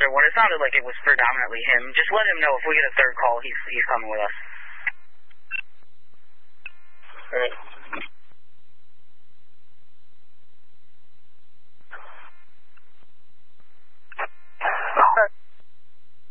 third one. It sounded like it was predominantly him. Just let him know if we get a third call, he's coming with us. All right.